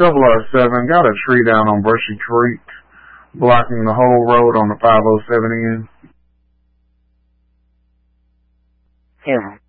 007, got a tree down on Brushy Creek, blocking the whole road on the 507 end. Yeah.